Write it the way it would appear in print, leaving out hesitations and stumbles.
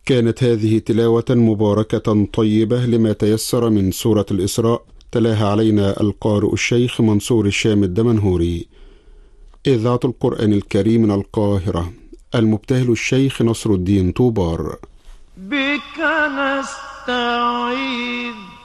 كانت هذه تلاوة مباركة طيبة لما تيسر من سورة الإسراء، تلاها علينا القارئ الشيخ منصور الشام الدمنهوري. إذاعة القرآن الكريم من القاهرة، المبتهل الشيخ نصر الدين طوبار. بك نستعيذ